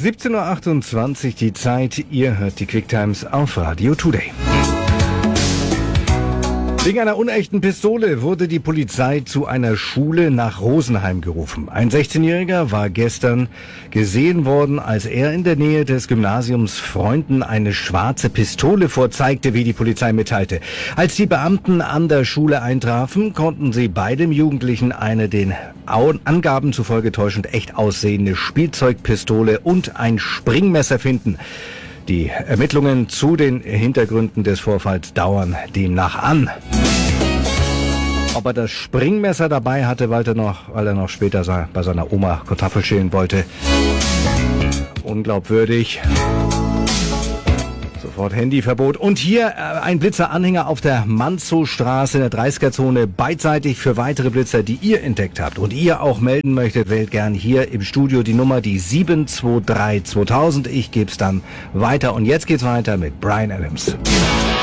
17.28 Uhr die Zeit. Ihr hört die Quicktimes auf Radio Today. Wegen einer unechten Pistole wurde die Polizei zu einer Schule nach Rosenheim gerufen. Ein 16-Jähriger war gestern gesehen worden, als er in der Nähe des Gymnasiums Freunden eine schwarze Pistole vorzeigte, wie die Polizei mitteilte. Als die Beamten an der Schule eintrafen, konnten sie bei dem Jugendlichen eine den Angaben zufolge täuschend echt aussehende Spielzeugpistole und ein Springmesser finden. Die Ermittlungen zu den Hintergründen des Vorfalls dauern demnach an. Ob er das Springmesser dabei hatte, weil er noch später bei seiner Oma Kartoffel schälen wollte. Unglaubwürdig. Sofort Handyverbot. Und hier ein Blitzeranhänger auf der Manzow-Straße in der 30er-Zone beidseitig für weitere Blitzer, die ihr entdeckt habt und ihr auch melden möchtet. Wählt gern hier im Studio die Nummer, die 723 2000. Ich gebe es dann weiter. Und jetzt geht's weiter mit Bryan Adams.